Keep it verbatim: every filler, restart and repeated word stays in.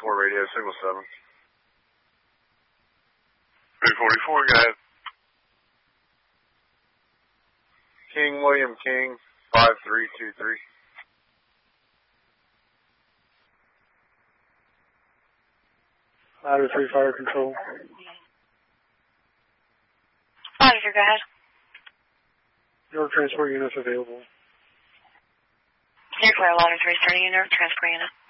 forty-four radio, signal seven. three forty-four, go ahead. King William King, five three two three. Ladder three, fire control. Ladder three, go ahead. Your transport units available. Clear, clear, Ladder three, starting in your transport unit.